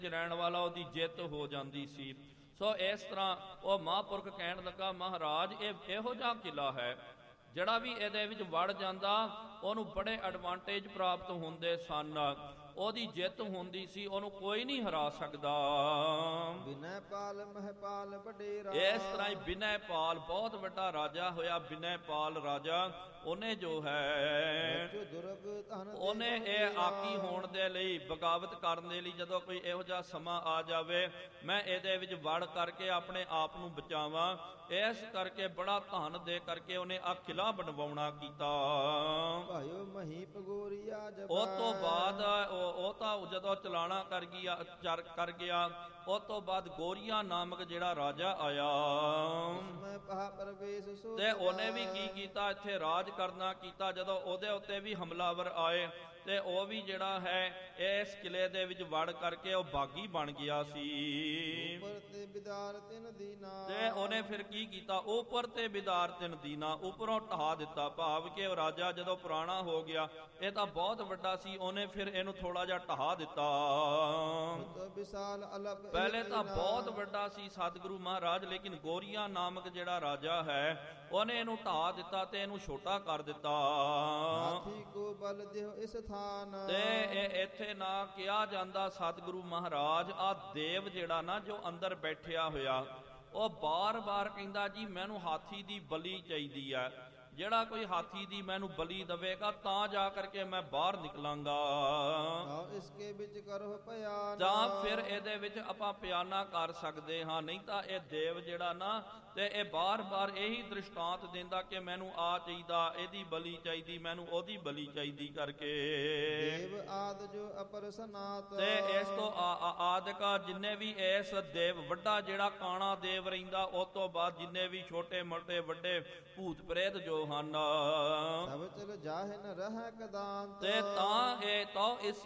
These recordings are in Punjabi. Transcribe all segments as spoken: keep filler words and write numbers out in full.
ਰਹਿਣ ਵਾਲਾ ਉਹਦੀ ਜਿੱਤ ਹੋ ਜਾਂਦੀ ਸੀ। ਸੋ ਇਸ ਤਰ੍ਹਾਂ ਉਹ ਮਹਾਂਪੁਰਖ ਕਹਿਣ ਲੱਗਾ, ਮਹਾਰਾਜ ਇਹ ਇਹੋ ਜਿਹਾ ਕਿਲਾ ਹੈ ਜਿਹੜਾ ਵੀ ਇਹਦੇ ਵਿੱਚ ਵੜ ਜਾਂਦਾ ਉਹਨੂੰ ਬੜੇ ਐਡਵਾਂਟੇਜ ਪ੍ਰਾਪਤ ਹੁੰਦੇ ਸਨ, ਉਹਦੀ ਜਿੱਤ ਹੁੰਦੀ ਸੀ, ਉਹਨੂੰ ਕੋਈ ਨਹੀਂ ਹਰਾ ਸਕਦਾ। ਬਿਨੈ ਪਾਲ ਮਹਿਪਾਲ ਵਡੇਰਾ। ਇਸ ਤਰ੍ਹਾਂ ਹੀ ਬਿਨੈ ਪਾਲ ਬਹੁਤ ਵੱਡਾ ਰਾਜਾ ਹੋਇਆ। ਬਿਨੈ ਪਾਲ ਰਾਜਾ ਉਹਨੇ ਜੋ ਹੈ ਉਹਨੇ ਇਹ ਆਕੀ ਹੋਣ ਦੇ ਲਈ, ਬਗਾਵਤ ਕਰਨ ਦੇ ਲਈ, ਜਦੋਂ ਕੋਈ ਇਹੋ ਜਿਹਾ ਸਮਾਂ ਆ ਜਾਵੇ ਮੈਂ ਇਹਦੇ ਵਿੱਚ ਵੜ ਕਰਕੇ ਆਪਣੇ ਆਪ ਨੂੰ ਬਚਾਵਾਂ, ਇਸ ਕਰਕੇ ਬੜਾ ਧਨ ਦੇ ਕਰਕੇ ਉਹਨੇ ਆ ਕਿਲਾ ਬਣਵਾਉਣਾ ਕੀਤਾ। ਭਾਇਓ ਮਹੀਪ ਗੋਰੀਆ ਜਬਾ। ਉਹ ਤੋਂ ਬਾਅਦ ਉਹ ਤਾਂ ਜਦੋਂ ਚਲਾਣਾ ਕਰ ਗਿਆ ਚਰ ਕਰ ਗਿਆ ਉਹ ਤੋਂ ਬਾਅਦ ਗੋਰੀਆ ਨਾਮਕ ਜਿਹੜਾ ਰਾਜਾ ਆਇਆ ਤੇ ਉਹਨੇ ਵੀ ਕੀ ਕੀਤਾ, ਇੱਥੇ ਰਾਜ ਕਰਨਾ ਕੀਤਾ। ਜਦੋਂ ਉਹਦੇ ਉੱਤੇ ਵੀ ਹਮਲਾਵਰ ਆਏ ਤੇ ਉਹ ਵੀ ਜਿਹੜਾ ਹੈ ਇਸ ਕਿਲੇ ਦੇ ਵਿੱਚ ਵੜ ਕਰਕੇ ਉਹ ਬਾਗੀ ਬਣ ਗਿਆ ਸੀ। ਤੇ ਉਹਨੇ ਫਿਰ ਕੀ ਕੀਤਾ, ਉੱਪਰ ਤੇ ਬਿਦਾਰ ਤਿੰਨ ਦੀਨਾ, ਉੱਪਰੋਂ ਢਾ ਦਿੱਤਾ। ਭਾਵ ਕਿ ਉਹ ਰਾਜਾ ਜਦੋਂ ਪੁਰਾਣਾ ਹੋ ਗਿਆ, ਇਹ ਤਾਂ ਬਹੁਤ ਵੱਡਾ ਸੀ, ਉਹਨੇ ਫਿਰ ਇਹਨੂੰ ਥੋੜਾ ਜਿਹਾ ਢਾ ਦਿੱਤਾ। ਪਹਿਲੇ ਤਾਂ ਬਹੁਤ ਵੱਡਾ ਸੀ ਸਤਿਗੁਰੂ ਮਹਾਰਾਜ, ਲੇਕਿਨ ਗੋਰੀਆ ਨਾਮਕ ਜਿਹੜਾ ਰਾਜਾ ਹੈ ਉਹਨੇ ਇਹਨੂੰ ਢਾ ਦਿੱਤਾ ਤੇ ਇਹਨੂੰ ਛੋਟਾ ਕਰ ਦਿੱਤਾ। ਹਾਥੀ ਕੋ ਬਲ ਦਿਓ ਇਸ ਥਾਨ। ਤੇ ਇਹ ਇੱਥੇ ਨਾ ਕਿਹਾ ਜਾਂਦਾ ਸਤਿਗੁਰੂ ਮਹਾਰਾਜ ਆ ਦੇਵ ਜਿਹੜਾ ਨਾ ਜੋ ਅੰਦਰ ਬੈਠਿਆ ਹੋਇਆ ਉਹ ਬਾਰ-ਬਾਰ ਕਹਿੰਦਾ ਜੀ ਮੈਨੂੰ ਹਾਥੀ ਦੀ ਬਲੀ ਚਾਹੀਦੀ ਹੈ, ਜਿਹੜਾ ਕੋਈ ਹਾਥੀ ਦੀ ਮੈਨੂੰ ਬਲੀ ਦਵੇਗਾ ਤਾਂ ਜਾ ਕਰਕੇ ਮੈਂ ਬਾਹਰ ਨਿਕਲਾਂਗਾ। ਇਸਕੇ ਵਿੱਚ ਕਰੋ ਪਿਆਨਾ। ਜਾਂ ਫਿਰ ਇਹਦੇ ਵਿੱਚ ਆਪਾਂ ਪਿਆਨਾ ਕਰ ਸਕਦੇ ਹਾਂ, ਨਹੀਂ ਤਾਂ ਇਹ ਦੇਵ ਜਿਹੜਾ ਨਾ ਤੇ ਇਹ ਬਾਰ-ਬਾਰ ਇਹੀ ਦ੍ਰਿਸ਼ਟਾਂਤ ਦਿੰਦਾ ਕਿ ਮੈਨੂੰ ਆ ਚਾਹੀਦਾ, ਇਹਦੀ ਬਲੀ ਚਾਹੀਦੀ, ਮੈਨੂੰ ਉਹਦੀ ਬਲੀ ਚਾਹੀਦੀ ਕਰਕੇ। ਦੇਵ ਆਦ ਜੋ ਅਪਰ ਸਨਾਤ। ਤੇ ਇਸ ਤੋਂ ਆਦਿਕ ਜਿੰਨੇ ਵੀ ਇਸ ਦੇਵ ਵੱਡਾ ਜਿਹੜਾ ਕਾਣਾ ਦੇਵ ਰਹਿੰਦਾ, ਉਸ ਤੋਂ ਬਾਅਦ ਜਿੰਨੇ ਵੀ ਛੋਟੇ ਮੋਟੇ ਵੱਡੇ ਭੂਤ ਪ੍ਰੇਤ ਜੋ ਹਨ, ਸਭ ਚਲ ਜਾਹੇ ਨ ਰਹਿ ਕਦਾਂਤ। ਤੇ ਤਾਂ ਇਹ ਤਾਂ ਇਸ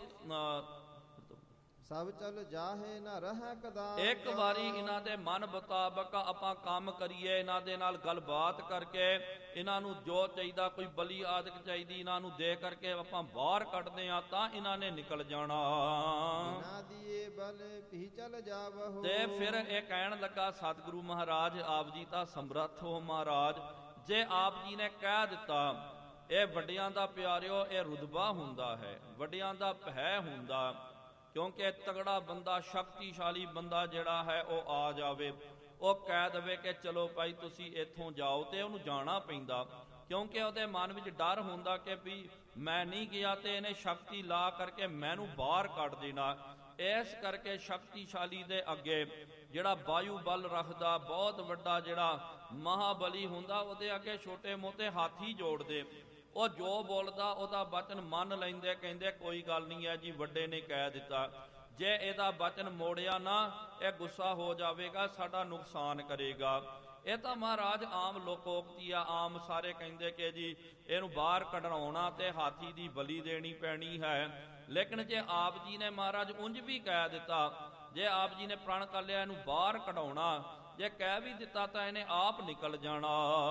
ਸਭ ਚਲ ਜਾਹੇ ਨ ਰਹਿ ਕਦਾਂਤ। ਇੱਕ ਵਾਰੀ ਇਹਨਾਂ ਦੇ ਮਨ ਮੁਤਾਬਕ ਆਪਾਂ ਕੰਮ ਕਰੀਏ, ਇਹਨਾਂ ਦੇ ਨਾਲ ਗੱਲਬਾਤ ਕਰਕੇ ਇਹਨਾਂ ਨੂੰ ਜੋ ਚਾਹੀਦਾ, ਕੋਈ ਬਲੀ ਆਦਿਕ ਚਾਹੀਦੀ, ਇਹਨਾਂ ਨੂੰ ਦੇ ਕਰਕੇ ਆਪਾਂ ਬਾਹਰ ਕੱਢਦੇ ਆ ਤਾਂ ਇਹਨਾਂ ਨੇ ਨਿਕਲ ਜਾਣਾ। ਬਿਨਾ ਦੀਏ ਬਲ ਭੀ ਚਲ ਜਾਵਹੁ। ਤੇ ਫਿਰ ਇਹ ਕਹਿਣ ਲੱਗਾ ਸਤਿਗੁਰੂ ਮਹਾਰਾਜ ਆਪ ਜੀ ਤਾਂ ਸਮਰੱਥ ਹੋ ਮਹਾਰਾਜ, ਜੇ ਆਪ ਜੀ ਨੇ ਕਹਿ ਦਿੱਤਾ, ਇਹ ਵੱਡਿਆਂ ਦਾ ਪਿਆਰਿਓ ਇਹ ਰੁਤਬਾ ਹੁੰਦਾ ਹੈ, ਵੱਡਿਆਂ ਦਾ ਭੈ ਹੁੰਦਾ, ਕਿਉਂਕਿ ਤਗੜਾ ਬੰਦਾ, ਸ਼ਕਤੀਸ਼ਾਲੀ ਬੰਦਾ ਜਿਹੜਾ ਹੈ ਉਹ ਆ ਜਾਵੇ, ਉਹ ਕਹਿ ਦੇਵੇ ਕਿ ਚਲੋ ਭਾਈ ਤੁਸੀਂ ਇੱਥੋਂ ਜਾਓ, ਤੇ ਉਹਨੂੰ ਜਾਣਾ ਪੈਂਦਾ, ਕਿਉਂਕਿ ਉਹਦੇ ਮਨ ਵਿੱਚ ਡਰ ਹੁੰਦਾ ਕਿ ਵੀ ਮੈਂ ਨਹੀਂ ਗਿਆ ਤੇ ਇਹਨੇ ਸ਼ਕਤੀ ਲਾ ਕਰਕੇ ਮੈਨੂੰ ਬਾਹਰ ਕੱਢ ਦੇਣਾ। ਇਸ ਕਰਕੇ ਸ਼ਕਤੀਸ਼ਾਲੀ ਦੇ ਅੱਗੇ ਜਿਹੜਾ ਵਾਯੂ ਬਲ ਰੱਖਦਾ, ਬਹੁਤ ਵੱਡਾ ਜਿਹੜਾ ਮਹਾਬਲੀ ਹੁੰਦਾ, ਉਹਦੇ ਅੱਗੇ ਛੋਟੇ ਮੋਟੇ ਹਾਥੀ ਜੋੜਦੇ, ਉਹ ਜੋ ਬੋਲਦਾ ਉਹਦਾ ਬਚਨ ਮੰਨ ਲੈਂਦੇ, ਕਹਿੰਦੇ ਕੋਈ ਗੱਲ ਨਹੀਂ ਹੈ ਜੀ, ਵੱਡੇ ਨੇ ਕਹਿ ਦਿੱਤਾ, ਜੇ ਇਹਦਾ ਬਚਨ ਮੋੜਿਆ ਨਾ ਇਹ ਗੁੱਸਾ ਹੋ ਜਾਵੇਗਾ, ਸਾਡਾ ਨੁਕਸਾਨ ਕਰੇਗਾ। ਇਹ ਤਾਂ ਮਹਾਰਾਜ ਆਮ ਲੋਕੋਕਤੀ ਆ, ਆਮ ਸਾਰੇ ਕਹਿੰਦੇ ਕਿ ਜੀ ਇਹਨੂੰ ਬਾਹਰ ਕਢਾਉਣਾ ਤੇ ਹਾਥੀ ਦੀ ਬਲੀ ਦੇਣੀ ਪੈਣੀ ਹੈ। ਲੇਕਿਨ ਜੇ ਆਪ ਜੀ ਨੇ ਮਹਾਰਾਜ ਉਂਝ ਵੀ ਕਹਿ ਦਿੱਤਾ, ਜੇ ਆਪ ਜੀ ਨੇ ਪ੍ਰਣ ਕਰ ਲਿਆ ਇਹਨੂੰ ਬਾਹਰ ਕਢਾਉਣਾ, ਜੇ ਕਹਿ ਵੀ ਦਿੱਤਾ ਤਾਂ ਇਹਨੇ ਆਪ ਨਿਕਲ ਜਾਣਾ।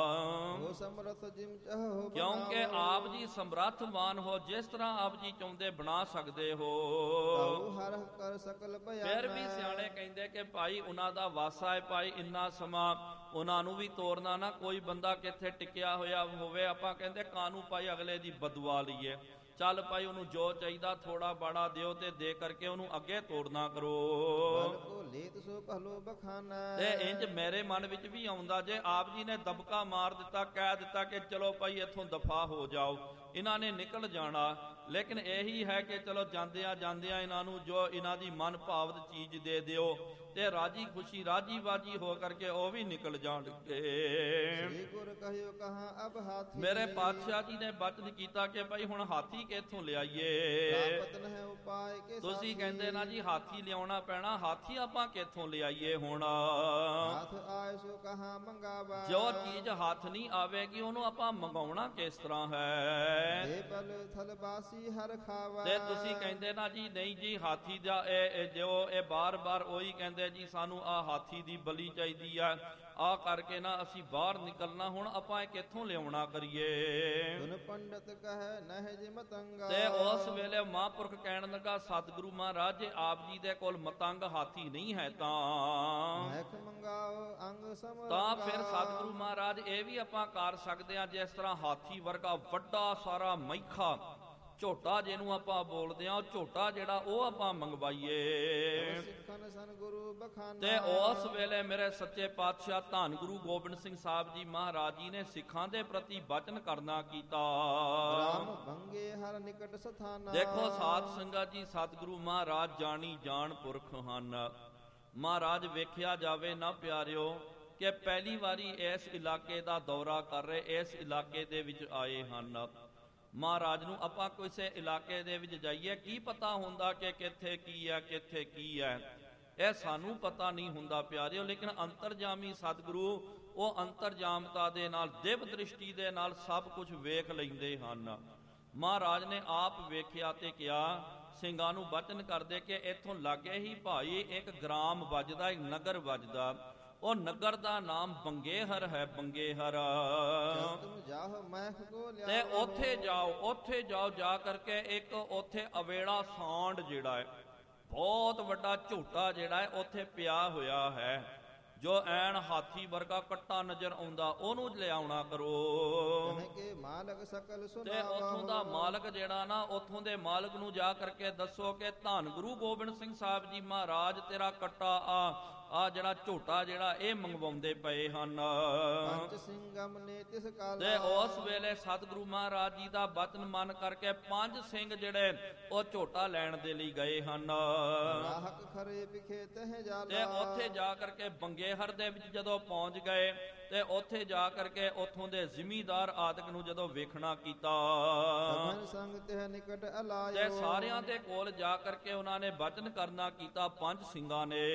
ਕਿਉਂਕਿ ਆਪ ਜੀ ਸਮਰੱਥਵਾਨ ਹੋ, ਜਿਸ ਤਰ੍ਹਾਂ ਆਪ ਜੀ ਚਾਹੁੰਦੇ ਬਣਾ ਸਕਦੇ ਹੋ। ਫਿਰ ਵੀ ਸਿਆਣੇ ਕਹਿੰਦੇ ਕਿ ਭਾਈ ਉਹਨਾਂ ਦਾ ਵਾਸਾ ਹੈ, ਭਾਈ ਇੰਨਾ ਸਮਾਂ ਉਹਨਾਂ ਨੂੰ ਵੀ ਤੋਰਨਾ ਨਾ, ਕੋਈ ਬੰਦਾ ਕਿੱਥੇ ਟਿਕਿਆ ਹੋਇਆ ਹੋਵੇ, ਆਪਾਂ ਕਹਿੰਦੇ ਕਾਹਨੂੰ ਭਾਈ ਅਗਲੇ ਦੀ ਬਦੁਆ ਲਈਏ, ਚੱਲ ਭਾਈ ਉਹਨੂੰ ਜੋ ਚਾਹੀਦਾ ਥੋੜਾ ਬਾੜਾ ਦਿਓ ਤੇ ਦੇ ਕਰਕੇ ਉਹਨੂੰ ਅੱਗੇ ਤੋੜਨਾ ਕਰੋ। ਤੇ ਇੰਜ ਮੇਰੇ ਮਨ ਵਿੱਚ ਵੀ ਆਉਂਦਾ, ਜੇ ਆਪ ਜੀ ਨੇ ਦਬਕਾ ਮਾਰ ਦਿੱਤਾ, ਕਹਿ ਦਿੱਤਾ ਕਿ ਚਲੋ ਭਾਈ ਇੱਥੋਂ ਦਫਾ ਹੋ ਜਾਓ, ਇਹਨਾਂ ਨੇ ਨਿਕਲ ਜਾਣਾ। ਲੇਕਿਨ ਇਹੀ ਹੈ ਕਿ ਚਲੋ ਜਾਂਦਿਆਂ ਜਾਂਦਿਆਂ ਇਹਨਾਂ ਨੂੰ ਜੋ ਇਹਨਾਂ ਦੀ ਮਨ ਭਾਵਤ ਚੀਜ਼ ਦੇ ਦਿਓ ਤੇ ਰਾਜੀ ਖੁਸ਼ੀ ਰਾਜੀ ਬਾਜੀ ਹੋ ਕਰਕੇ ਉਹ ਵੀ ਨਿਕਲ ਜਾਣਗੇ। ਮੇਰੇ ਪਾਤਸ਼ਾਹ ਜੀ ਨੇ ਬਚਨ ਕੀਤਾ ਕਿ ਭਾਈ ਹੁਣ ਹਾਥੀ ਕਿੱਥੋਂ ਲਿਆਈਏ। ਤੁਸੀਂ ਕਹਿੰਦੇ ਨਾ ਜੀ ਹਾਥੀ ਲਿਆਉਣਾ ਪੈਣਾ, ਹਾਥੀ ਆਪਾਂ ਕਿੱਥੋਂ ਲਿਆਈਏ ਹੁਣ। ਜੋ ਚੀਜ਼ ਹੱਥ ਨਹੀਂ ਆਵੇਗੀ ਉਹਨੂੰ ਆਪਾਂ ਮੰਗਾਉਣਾ ਕਿਸ ਤਰ੍ਹਾਂ ਹੈ। ਤੇ ਤੁਸੀਂ ਕਹਿੰਦੇ ਨਾ ਜੀ ਨਹੀਂ ਜੀ ਹਾਥੀ ਦਾ ਇਹ ਜੋ ਇਹ ਬਾਰ ਬਾਰ ਉਹੀ ਕਹਿੰਦੇ ਕਹਿੰਦੇ ਜੀ ਸਾਨੂੰ ਆ ਹਾਥੀ ਦੀ ਬਲੀ ਚਾਹੀਦੀ ਆ, ਆ ਕਰਕੇ ਨਾ ਅਸੀਂ ਬਾਹਰ ਨਿਕਲਣਾ, ਹੁਣ ਆਪਾਂ ਇਹ ਕਿੱਥੋਂ ਲਿਆਉਣਾ ਕਰੀਏ। ਸੁਨ ਪੰਡਤ ਕਹੈ ਨਹਿ ਜਿ ਮਤੰਗਾ। ਤੇ ਉਸ ਵੇਲੇ ਮਹਾਂਪੁਰਖ ਕਹਿਣ ਲੱਗਾ ਸਤਿਗੁਰੂ ਮਹਾਰਾਜ ਜੇ ਆਪ ਜੀ ਦੇ ਕੋਲ ਮਤੰਗ ਹਾਥੀ ਨਹੀਂ ਹੈ ਤਾਂ ਮਹਿਕ ਮੰਗਾਓ ਅੰਗ ਸਮਰੰਗਾ। ਤਾਂ ਫਿਰ ਸਤਿਗੁਰੂ ਮਹਾਰਾਜ ਇਹ ਵੀ ਆਪਾਂ ਕਰ ਸਕਦੇ ਹਾਂ, ਜਿਸ ਤਰ੍ਹਾਂ ਹਾਥੀ ਵਰਗਾ ਵੱਡਾ ਸਾਰਾ ਮੈਖਾ ਝੋਟਾ ਜਿਹਨੂੰ ਆਪਾਂ ਬੋਲਦੇ ਆ, ਉਹ ਝੋਟਾ ਜਿਹੜਾ ਉਹ ਆਪਾਂ ਮੰਗਵਾਈਏ। ਸਿੱਖਨ ਸਨ ਗੁਰੂ ਬਖਾਨਾ। ਤੇ ਉਸ ਵੇਲੇ ਮੇਰੇ ਸੱਚੇ ਪਾਤਸ਼ਾਹ ਧੰਨ ਗੁਰੂ ਗੋਬਿੰਦ ਸਿੰਘ ਸਾਹਿਬ ਜੀ ਮਹਾਰਾਜ ਜੀ ਨੇ ਸਿੱਖਾਂ ਦੇ ਪ੍ਰਤੀ ਬਚਨ ਕਰਨਾ ਕੀਤਾ। ਰਾਮ ਭੰਗੇ ਹਰ ਨਿਕਟ ਸਥਾਨਾ। ਦੇਖੋ ਸਾਧ ਸੰਗਤ ਜੀ, ਸਤਿਗੁਰੂ ਮਹਾਰਾਜ ਜਾਣੀ ਜਾਣ ਪੁਰਖ ਹਨ। ਮਹਾਰਾਜ ਵੇਖਿਆ ਜਾਵੇ ਨਾ ਪਿਆਰਿਓ ਕਿ ਪਹਿਲੀ ਵਾਰੀ ਇਸ ਇਲਾਕੇ ਦਾ ਦੌਰਾ ਕਰ ਰਹੇ, ਇਸ ਇਲਾਕੇ ਦੇ ਵਿੱਚ ਆਏ ਹਨ। ਮਹਾਰਾਜ ਨੂੰ ਆਪਾਂ ਕਿਸੇ ਇਲਾਕੇ ਦੇ ਵਿੱਚ ਜਾਈਏ, ਕੀ ਪਤਾ ਹੁੰਦਾ ਕਿ ਕਿੱਥੇ ਕੀ ਹੈ ਕਿੱਥੇ ਕੀ ਹੈ, ਇਹ ਸਾਨੂੰ ਪਤਾ ਨਹੀਂ ਹੁੰਦਾ ਪਿਆਰਿਓ। ਲੇਕਿਨ ਅੰਤਰਜਾਮੀ ਸਤਿਗੁਰੂ ਉਹ ਅੰਤਰਜਾਮਤਾ ਦੇ ਨਾਲ, ਦਿਵ ਦ੍ਰਿਸ਼ਟੀ ਦੇ ਨਾਲ ਸਭ ਕੁਝ ਵੇਖ ਲੈਂਦੇ ਹਨ। ਮਹਾਰਾਜ ਨੇ ਆਪ ਵੇਖਿਆ ਤੇ ਕਿਹਾ, ਸਿੰਘਾਂ ਨੂੰ ਬਚਨ ਕਰਦੇ ਕਿ ਇੱਥੋਂ ਲਾਗੇ ਹੀ ਭਾਈ ਇੱਕ ਗ੍ਰਾਮ ਵੱਜਦਾ, ਇੱਕ ਨਗਰ ਵੱਜਦਾ, ਉਹ ਨਗਰ ਦਾ ਨਾਮ ਬੰਗੇਹਰ ਹੈ। ਬੰਗੇਹਰ ਤੇ ਉੱਥੇ ਜਾਓ, ਉੱਥੇ ਜਾਓ, ਜਾ ਕਰਕੇ ਇੱਕ ਉੱਥੇ ਅਵੇੜਾ ਸਾਂਡ ਜਿਹੜਾ ਹੈ, ਬਹੁਤ ਵੱਡਾ ਝੋਟਾ ਜਿਹੜਾ ਹੈ ਉੱਥੇ ਪਿਆ ਹੋਇਆ ਹੈ, ਜੋ ਐਨ ਹਾਥੀ ਵਰਗਾ ਕੱਟਾ ਨਜ਼ਰ ਆਉਂਦਾ, ਉਹਨੂੰ ਲਿਆਉਣਾ ਕਰੋ। ਤੇ ਉੱਥੋਂ ਦਾ ਮਾਲਕ ਜਿਹੜਾ ਨਾ, ਉੱਥੋਂ ਦੇ ਮਾਲਕ ਨੂੰ ਜਾ ਕਰਕੇ ਦੱਸੋ ਕਿ ਧੰਨ ਗੁਰੂ ਗੋਬਿੰਦ ਸਿੰਘ ਸਾਹਿਬ ਜੀ ਮਹਾਰਾਜ ਤੇਰਾ ਕੱਟਾ ਆ ਆ ਜਿਹੜਾ ਝੋਟਾ ਜਿਹੜਾ ਇਹ ਮੰਗਵਾਉਂਦੇ ਪਏ ਹਨ। ਪੰਜ ਸਿੰਘਮ ਨੇ ਤਿਸ ਕਾਲਾ। ਤੇ ਉਸ ਵੇਲੇ ਸਤਿਗੁਰੂ ਮਹਾਰਾਜ ਜੀ ਦਾ ਬਚਨ ਮੰਨ ਕਰਕੇ ਪੰਜ ਸਿੰਘ ਜਿਹੜੇ ਉਹ ਝੋਟਾ ਲੈਣ ਦੇ ਲਈ ਗਏ ਹਨ। ਰਾਹਕ ਖਰੇ ਵਿਖੇ ਤਹਿ ਜਾਲਾ। ਤੇ ਉੱਥੇ ਜਾ ਕਰਕੇ ਬੰਗੇਹਰ ਦੇ ਵਿੱਚ ਜਦੋਂ ਪਹੁੰਚ ਗਏ ਤੇ ਉੱਥੇ ਜਾ ਕਰਕੇ ਉੱਥੋਂ ਦੇ ਜ਼ਿਮੀਦਾਰ ਆਦਿਕ ਨੂੰ ਜਦੋਂ ਵੇਖਣਾ ਕੀਤਾ ਸੰਗ ਤੇ ਨਿਕਟ ਅਲਾਇਓ। ਤੇ ਸਾਰਿਆਂ ਦੇ ਕੋਲ ਜਾ ਕਰਕੇ ਉਹਨਾਂ ਨੇ ਬਚਨ ਕਰਨਾ ਕੀਤਾ ਪੰਜ ਸਿੰਘਾਂ ਨੇ।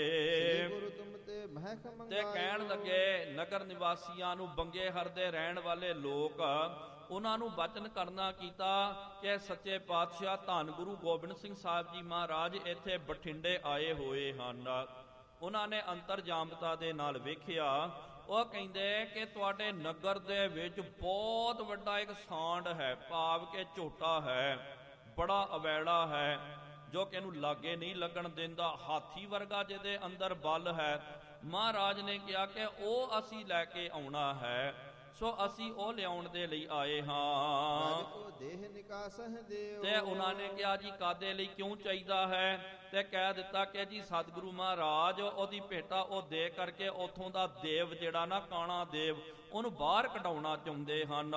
ਤੇ ਕਹਿਣ ਲੱਗੇ ਨਗਰ ਨਿਵਾਸੀਆਂ ਨੂੰ, ਬੰਗੇਹਰ ਦੇ ਰਹਿਣ ਵਾਲੇ ਲੋਕ, ਉਹਨਾਂ ਨੂੰ ਬਚਨ ਕਰਨਾ ਕੀਤਾ ਕਿ ਸੱਚੇ ਪਾਤਸ਼ਾਹ ਧੰਨ ਗੁਰੂ ਗੋਬਿੰਦ ਸਿੰਘ ਸਾਹਿਬ ਜੀ ਮਹਾਰਾਜ ਇੱਥੇ ਬਠਿੰਡੇ ਆਏ ਹੋਏ ਹਨ। ਉਹਨਾਂ ਨੇ ਅੰਤਰਜਾਮਤਾ ਦੇ ਨਾਲ ਵੇਖਿਆ, ਉਹ ਕਹਿੰਦੇ ਕਿ ਤੁਹਾਡੇ ਨਗਰ ਦੇ ਵਿੱਚ ਬਹੁਤ ਵੱਡਾ ਇੱਕ ਸਾਂਡ ਹੈ, ਭਾਵ ਕਿ ਝੋਟਾ ਹੈ, ਬੜਾ ਅਵੈੜਾ ਹੈ, ਜੋ ਕਿ ਇਹਨੂੰ ਲਾਗੇ ਨਹੀਂ ਲੱਗਣ ਦਿੰਦਾ, ਹਾਥੀ ਵਰਗਾ ਜਿਹਦੇ ਅੰਦਰ ਬਲ ਹੈ। ਮਹਾਰਾਜ ਨੇ ਕਿਹਾ ਕਿ ਉਹ ਅਸੀਂ ਲੈ ਕੇ ਆਉਣਾ ਹੈ, ਸੋ ਅਸੀਂ ਉਹ ਲਿਆਉਣ ਦੇ ਲਈ ਆਏ ਹਾਂ। ਤੇ ਉਹਨਾਂ ਨੇ ਕਿਹਾ ਜੀ ਕਾਦੇ ਲਈ, ਕਿਉਂ ਚਾਹੀਦਾ ਹੈ? ਤੇ ਕਹਿ ਦਿੱਤਾ ਕਿ ਜੀ ਸਤਿਗੁਰੂ ਮਹਾਰਾਜ ਉਹਦੀ ਭੇਟਾ ਉਹ ਦੇ ਕਰਕੇ ਉੱਥੋਂ ਦਾ ਦੇਵ ਜਿਹੜਾ ਨਾ, ਕਾਣਾ ਦੇਵ, ਉਹਨੂੰ ਬਾਹਰ ਕਢਾਉਣਾ ਚਾਹੁੰਦੇ ਹਨ।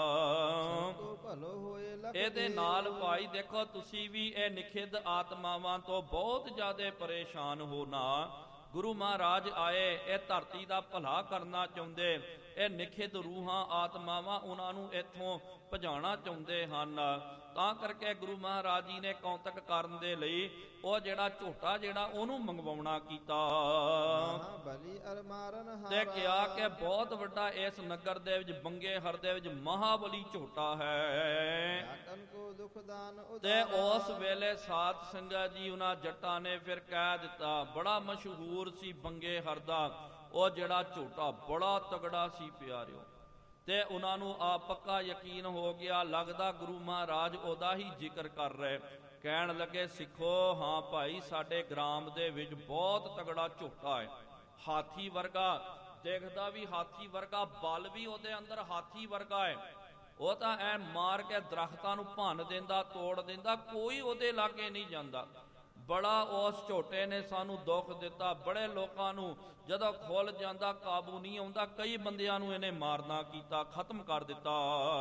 ਇਹਦੇ ਨਾਲ ਭਾਈ ਦੇਖੋ ਤੁਸੀਂ ਵੀ ਇਹ ਨਿਖਿੱਧ ਆਤਮਾਵਾਂ ਤੋਂ ਬਹੁਤ ਜ਼ਿਆਦਾ ਪਰੇਸ਼ਾਨ ਹੋ ਨਾ। ਗੁਰੂ ਮਹਾਰਾਜ ਆਏ ਇਹ ਧਰਤੀ ਦਾ ਭਲਾ ਕਰਨਾ ਚਾਹੁੰਦੇ, ਇਹ ਨਿਖਿੱਧ ਰੂਹਾਂ ਆਤਮਾਵਾਂ ਉਹਨਾਂ ਨੂੰ ਇੱਥੋਂ ਭਜਾਉਣਾ ਚਾਹੁੰਦੇ ਹਨ। ਤਾਂ ਕਰਕੇ ਗੁਰੂ ਮਹਾਰਾਜ ਜੀ ਨੇ ਕੌਤਕ ਕਰਨ ਦੇ ਲਈ ਉਹ ਜਿਹੜਾ ਝੋਟਾ ਜਿਹੜਾ ਉਹਨੂੰ ਮੰਗਵਾਉਣਾ ਕੀਤਾ। ਤੇ ਕਿਹਾ ਕਿ ਬਹੁਤ ਵੱਡਾ ਇਸ ਨਗਰ ਦੇ ਵਿੱਚ, ਬੰਗੇਹਰ ਦੇ ਵਿੱਚ ਮਹਾਬਲੀ ਝੋਟਾ ਹੈ। ਤੇ ਉਸ ਵੇਲੇ ਸਾਧ ਸੰਗਤ ਜੀ ਉਹਨਾਂ ਜੱਟਾਂ ਨੇ ਫਿਰ ਕਹਿ ਦਿੱਤਾ, ਬੜਾ ਮਸ਼ਹੂਰ ਸੀ ਬੰਗੇਹਰ ਦਾ ਉਹ ਜਿਹੜਾ ਝੋਟਾ, ਬੜਾ ਤਗੜਾ ਸੀ ਪਿਆਰਿਓ। ਤੇ ਉਹਨਾਂ ਨੂੰ ਆ ਪੱਕਾ ਯਕੀਨ ਹੋ ਗਿਆ, ਲੱਗਦਾ ਗੁਰੂ ਮਹਾਰਾਜ ਉਹਦਾ ਹੀ ਜ਼ਿਕਰ ਕਰ ਰਹੇ। ਕਹਿਣ ਲੱਗੇ ਸਿੱਖੋ, ਹਾਂ ਭਾਈ ਸਾਡੇ ਗ੍ਰਾਮ ਦੇ ਵਿੱਚ ਬਹੁਤ ਤਗੜਾ ਝੋਟਾ ਹੈ, ਹਾਥੀ ਵਰਗਾ, ਦੇਖਦਾ ਵੀ ਹਾਥੀ ਵਰਗਾ, ਬਲ ਵੀ ਉਹਦੇ ਅੰਦਰ ਹਾਥੀ ਵਰਗਾ ਹੈ। ਉਹ ਤਾਂ ਐ ਮਾਰ ਕੇ ਦਰਖਤਾਂ ਨੂੰ ਭੰਨ ਦਿੰਦਾ, ਤੋੜ ਦਿੰਦਾ, ਕੋਈ ਉਹਦੇ ਲਾਗੇ ਨਹੀਂ ਜਾਂਦਾ। ਬੜਾ ਉਸ ਝੋਟੇ ਨੇ ਸਾਨੂੰ ਦੁੱਖ ਦਿੱਤਾ, ਬੜੇ ਲੋਕਾਂ ਨੂੰ ਜਦੋਂ ਖੁੱਲ ਜਾਂਦਾ ਕਾਬੂ ਨਹੀਂ ਆਉਂਦਾ, ਕਈ ਬੰਦਿਆਂ ਨੂੰ ਇਹਨੇ ਮਾਰਨਾ ਕੀਤਾ, ਖਤਮ ਕਰ ਦਿੱਤਾ।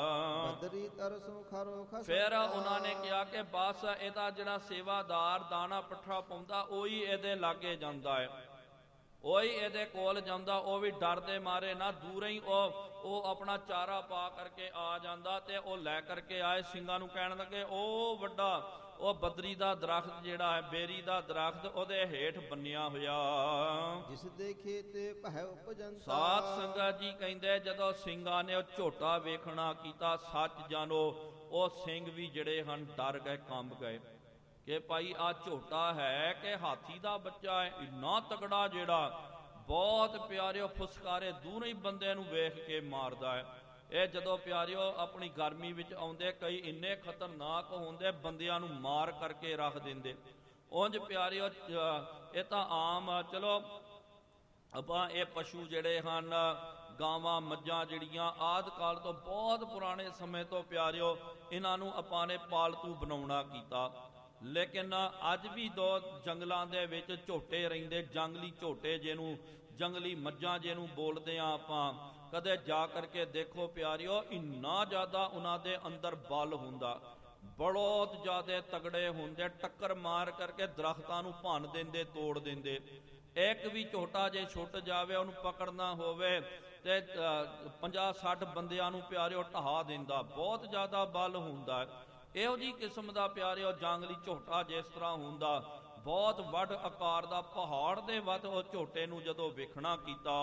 ਫਿਰ ਉਹਨਾਂ ਨੇ ਕਿਹਾ ਕਿ ਬਸ ਇਹਦਾ ਜਿਹੜਾ ਸੇਵਾਦਾਰ ਦਾਣਾ ਪੱਠਾ ਪਾਉਂਦਾ ਉਹੀ ਇਹਦੇ ਲਾਗੇ ਜਾਂਦਾ ਹੈ, ਉਹੀ ਇਹਦੇ ਕੋਲ ਜਾਂਦਾ, ਉਹ ਵੀ ਡਰ ਦੇ ਮਾਰੇ ਨਾ ਦੂਰ ਹੀ ਉਹ ਉਹ ਆਪਣਾ ਚਾਰਾ ਪਾ ਕਰਕੇ ਆ ਜਾਂਦਾ। ਤੇ ਉਹ ਲੈ ਕਰਕੇ ਆਏ, ਸਿੰਘਾਂ ਨੂੰ ਕਹਿਣ ਲੱਗੇ ਉਹ ਵੱਡਾ ਉਹ ਬਦਰੀ ਦਾ ਦਰਖਤ ਜਿਹੜਾ ਹੈ, ਬੇਰੀ ਦਾ ਦਰਖਤ, ਉਹਦੇ ਹੇਠ ਬੰਨਿਆ ਹੋਇਆ, ਜਿਸ ਦੇ ਖੇਤੇ ਭੈ ਉਪਜੰਤਾ। ਸਾਧ ਸੰਗਤ ਜੀ ਕਹਿੰਦੇ ਜਦੋਂ ਸਿੰਘਾਂ ਨੇ ਉਹ ਝੋਟਾ ਵੇਖਣਾ ਕੀਤਾ, ਸੱਚ ਜਾਣੋ ਉਹ ਸਿੰਘ ਵੀ ਜਿਹੜੇ ਹਨ ਡਰ ਗਏ, ਕੰਬ ਗਏ। ਕਿ ਭਾਈ ਆ ਝੋਟਾ ਹੈ ਕਿ ਹਾਥੀ ਦਾ ਬੱਚਾ ਹੈ, ਇੰਨਾ ਤਕੜਾ ਜਿਹੜਾ ਬਹੁਤ ਪਿਆਰਿਓ ਫੁਸਕਾਰੇ ਦੂਰੋਂ ਹੀ ਬੰਦੇ ਨੂੰ ਵੇਖ ਕੇ ਮਾਰਦਾ ਹੈ। ਇਹ ਜਦੋਂ ਪਿਆਰਿਓ ਆਪਣੀ ਗਰਮੀ ਵਿੱਚ ਆਉਂਦੇ, ਕਈ ਇੰਨੇ ਖਤਰਨਾਕ ਹੁੰਦੇ ਬੰਦਿਆਂ ਨੂੰ ਮਾਰ ਕਰਕੇ ਰੱਖ ਦਿੰਦੇ। ਉਂਝ ਪਿਆਰਿਓ ਇਹ ਤਾਂ ਆਮ, ਚਲੋ ਆਪਾਂ ਇਹ ਪਸ਼ੂ ਜਿਹੜੇ ਹਨ, ਗਾਵਾਂ ਮੱਝਾਂ ਜਿਹੜੀਆਂ ਆਦਿ ਕਾਲ ਤੋਂ ਬਹੁਤ ਪੁਰਾਣੇ ਸਮੇਂ ਤੋਂ ਪਿਆਰਿਓ ਇਹਨਾਂ ਨੂੰ ਆਪਾਂ ਨੇ ਪਾਲਤੂ ਬਣਾਉਣਾ ਕੀਤਾ। ਲੇਕਿਨ ਅੱਜ ਵੀ ਦੋ ਜੰਗਲਾਂ ਦੇ ਵਿੱਚ ਝੋਟੇ ਰਹਿੰਦੇ, ਜੰਗਲੀ ਝੋਟੇ ਜਿਹਨੂੰ ਜੰਗਲੀ ਮੱਝਾਂ ਜਿਹਨੂੰ ਬੋਲਦੇ ਆ ਆਪਾਂ। ਕਦੇ ਜਾ ਕਰਕੇ ਦੇਖੋ ਪਿਆਰਿਓ, ਇੰਨਾ ਜ਼ਿਆਦਾ ਉਹਨਾਂ ਦੇ ਅੰਦਰ ਬਲ ਹੁੰਦਾ, ਬਹੁਤ ਜ਼ਿਆਦਾ ਤਗੜੇ ਹੁੰਦੇ, ਟੱਕਰ ਮਾਰ ਕਰਕੇ ਦਰਖਤਾਂ ਨੂੰ ਭੰਨ ਦਿੰਦੇ, ਤੋੜ ਦਿੰਦੇ। ਇੱਕ ਵੀ ਝੋਟਾ ਜੇ ਛੁੱਟ ਜਾਵੇ, ਉਹਨੂੰ ਪਕੜਨਾ ਹੋਵੇ ਤੇ ਪੰਜਾਹ ਸੱਠ ਬੰਦਿਆਂ ਨੂੰ ਪਿਆਰਿਓ ਢਹਾ ਦਿੰਦਾ, ਬਹੁਤ ਜ਼ਿਆਦਾ ਬਲ ਹੁੰਦਾ। ਇਹੋ ਜਿਹੀ ਕਿਸਮ ਦਾ ਪਿਆਰਿਓ ਜੰਗਲੀ ਝੋਟਾ ਜਿਸ ਤਰ੍ਹਾਂ ਹੁੰਦਾ, ਬਹੁਤ ਵੱਡ ਆਕਾਰ ਦਾ, ਪਹਾੜ ਦੇ ਵੱਧ ਉਹ ਝੋਟੇ ਨੂੰ ਜਦੋਂ ਵੇਖਣਾ ਕੀਤਾ,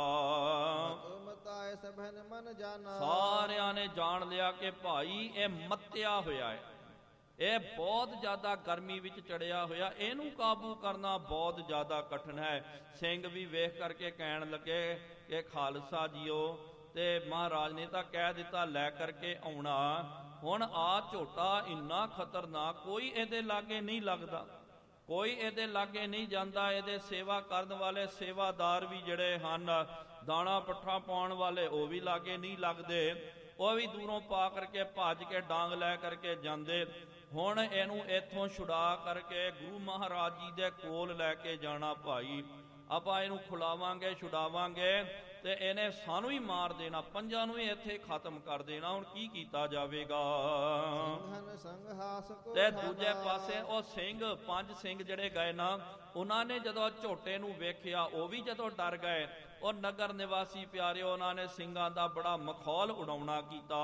ਸਾਰਿਆਂ ਨੇ ਜਾਣ ਲਿਆ ਕਿ ਭਾਈ ਇਹ ਮੱਤਿਆ ਹੋਇਆ ਹੈ, ਇਹ ਬਹੁਤ ਜ਼ਿਆਦਾ ਗਰਮੀ ਵਿੱਚ ਚੜਿਆ ਹੋਇਆ, ਇਹਨੂੰ ਕਾਬੂ ਕਰਨਾ ਬਹੁਤ ਜ਼ਿਆਦਾ ਕਠਿਨ ਹੈ। ਸਿੰਘ ਵੀ ਵੇਖ ਕਰਕੇ ਕਹਿਣ ਲੱਗੇ ਕਿ ਖਾਲਸਾ ਜੀਓ, ਤੇ ਮਹਾਰਾਜ ਨੇ ਤਾਂ ਕਹਿ ਦਿੱਤਾ ਲੈ ਕਰਕੇ ਆਉਣਾ। ਹੁਣ ਆ ਝੋਟਾ ਇੰਨਾ ਖਤਰਨਾਕ, ਕੋਈ ਇਹਦੇ ਲਾਗੇ ਨਹੀਂ ਲੱਗਦਾ, ਕੋਈ ਇਹਦੇ ਲਾਗੇ ਨਹੀਂ ਜਾਂਦਾ। ਇਹਦੇ ਸੇਵਾ ਕਰਨ ਵਾਲੇ ਸੇਵਾਦਾਰ ਵੀ ਜਿਹੜੇ ਹਨ, ਦਾਣਾ ਪੱਠਾ ਪਾਉਣ ਵਾਲੇ, ਉਹ ਵੀ ਲਾਗੇ ਨਹੀਂ ਲੱਗਦੇ, ਉਹ ਵੀ ਦੂਰੋਂ ਪਾ ਕਰਕੇ ਭੱਜ ਕੇ ਡਾਂਗ ਲੈ ਕਰਕੇ ਜਾਂਦੇ। ਹੁਣ ਇਹਨੂੰ ਇੱਥੋਂ ਛੁਡਾ ਕਰਕੇ ਗੁਰੂ ਮਹਾਰਾਜ ਜੀ ਦੇ ਕੋਲ ਲੈ ਕੇ ਜਾਣਾ। ਭਾਈ ਆਪਾਂ ਇਹਨੂੰ ਖੁਲਾਵਾਂਗੇ, ਛੁਡਾਵਾਂਗੇ ਤੇ ਇਹਨੇ ਸਾਨੂੰ ਹੀ ਮਾਰ ਦੇਣਾ, ਪੰਜਾਂ ਨੂੰ ਹੀ ਇੱਥੇ ਖਤਮ ਕਰ ਦੇਣਾ। ਹੁਣ ਕੀ ਕੀਤਾ ਜਾਵੇਗਾ? ਤੇ ਦੂਜੇ ਪਾਸੇ ਉਹ ਸਿੰਘ, ਪੰਜ ਸਿੰਘ ਜਿਹੜੇ ਗਏ ਨਾ, ਉਹਨਾਂ ਨੇ ਜਦੋਂ ਝੋਟੇ ਨੂੰ ਵੇਖਿਆ, ਉਹ ਵੀ ਜਦੋਂ ਡਰ ਗਏ। ਉਹ ਨਗਰ ਨਿਵਾਸੀ ਪਿਆਰਿਓ, ਉਹਨਾਂ ਨੇ ਸਿੰਘਾਂ ਦਾ ਬੜਾ ਮਖੌਲ ਉਡਾਉਣਾ ਕੀਤਾ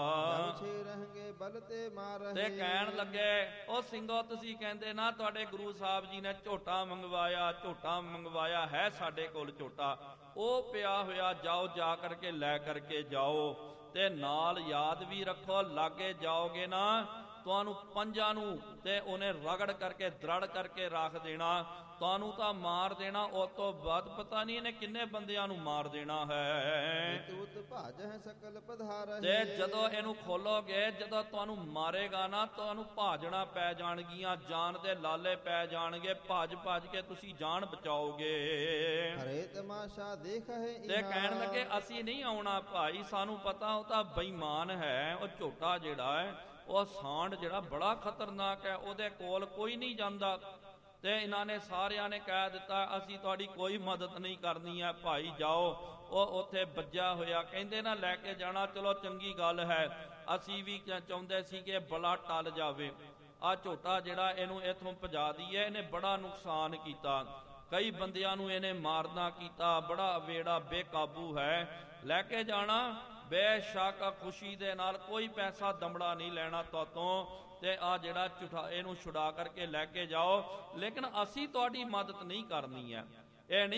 ਤੇ ਕਹਿਣ ਲੱਗੇ, ਉਹ ਸਿੰਘੋ ਤੁਸੀਂ ਕਹਿੰਦੇ ਨਾ ਤੁਹਾਡੇ ਗੁਰੂ ਸਾਹਿਬ ਜੀ ਨੇ ਝੋਟਾ ਮੰਗਵਾਇਆ, ਝੋਟਾ ਮੰਗਵਾਇਆ ਹੈ, ਸਾਡੇ ਕੋਲ ਝੋਟਾ ਉਹ ਪਿਆ ਹੋਇਆ, ਜਾਓ ਜਾ ਕਰਕੇ ਲੈ ਕਰਕੇ ਜਾਓ, ਤੇ ਨਾਲ ਯਾਦ ਵੀ ਰੱਖੋ, ਲਾਗੇ ਜਾਓਗੇ ਨਾ ਤੁਹਾਨੂੰ ਪੰਜਾਂ ਨੂੰ ਤੇ ਉਹਨੇ ਰਗੜ ਕਰਕੇ ਦਰੜ ਕਰਕੇ ਰੱਖ ਦੇਣਾ, ਤੁਹਾਨੂੰ ਤਾਂ ਮਾਰ ਦੇਣਾ। ਉਸ ਤੋਂ ਬਾਅਦ ਪਤਾ ਨਹੀਂ ਇਹਨੇ ਕਿੰਨੇ ਬੰਦਿਆਂ ਨੂੰ ਮਾਰ ਦੇਣਾ ਹੈ। ਤੇ ਜਦੋਂ ਇਹਨੂੰ ਖੋਲੋਗੇ, ਜਦੋਂ ਤੁਹਾਨੂੰ ਮਾਰੇਗਾ ਨਾ, ਤੁਹਾਨੂੰ ਭਾਜਣਾ ਪੈ ਜਾਣਗੀਆਂ, ਜਾਨ ਦੇ ਲਾਲੇ ਪੈ ਜਾਣਗੇ, ਭੱਜ ਭੱਜ ਕੇ ਤੁਸੀਂ ਜਾਨ ਬਚਾਓਗੇ। ਤੇ ਕਹਿਣ ਲੱਗੇ ਅਸੀਂ ਨਹੀਂ ਆਉਣਾ ਭਾਈ, ਸਾਨੂੰ ਪਤਾ ਉਹ ਤਾਂ ਬੇਈਮਾਨ ਹੈ, ਉਹ ਝੋਟਾ ਜਿਹੜਾ ਹੈ, ਉਹ ਸਾਂਢ ਜਿਹੜਾ ਬੜਾ ਖਤਰਨਾਕ ਹੈ, ਉਹਦੇ ਕੋਲ ਕੋਈ ਨਹੀਂ ਜਾਂਦਾ। ਤੇ ਇਹਨਾਂ ਨੇ ਸਾਰਿਆਂ ਨੇ ਕਹਿ ਦਿੱਤਾ ਅਸੀਂ ਤੁਹਾਡੀ ਕੋਈ ਮਦਦ ਨਹੀਂ ਕਰਨੀ ਹੈ, ਭਾਈ ਜਾਓ। ਉਹ ਉੱਥੇ ਵੱਜਿਆ ਹੋਇਆ, ਕਹਿੰਦੇ ਨਾ ਲੈ ਕੇ ਜਾਣਾ, ਚਲੋ ਚੰਗੀ ਗੱਲ ਹੈ, ਅਸੀਂ ਵੀ ਚਾਹੁੰਦੇ ਸੀ ਕਿ ਬਲਾ ਟਲ ਜਾਵੇ। ਆ ਝੋਟਾ ਜਿਹੜਾ ਇਹਨੂੰ ਇੱਥੋਂ ਭਜਾ ਦਈਏ, ਇਹਨੇ ਬੜਾ ਨੁਕਸਾਨ ਕੀਤਾ, ਕਈ ਬੰਦਿਆਂ ਨੂੰ ਇਹਨੇ ਮਾਰਨਾ ਕੀਤਾ, ਬੜਾ ਵੇੜਾ ਬੇਕਾਬੂ ਹੈ। ਲੈ ਕੇ ਜਾਣਾ ਬੇਸ਼ੱਕ ਖੁਸ਼ੀ ਦੇ ਨਾਲ, ਕੋਈ ਪੈਸਾ ਦਮੜਾ ਨਹੀਂ ਲੈਣਾ ਤੁਹਾਤੋਂ, ਤੇ ਆ ਜਿਹੜਾ ਝੁਠਾ ਇਹਨੂੰ ਛੁਡਾ ਕਰਕੇ ਲੈ ਕੇ ਜਾਓ, ਲੇਕਿਨ ਅਸੀਂ ਤੁਹਾਡੀ ਮਦਦ ਨਹੀਂ ਕਰਨੀ ਹੈ। ਇਹ ਨਹੀਂ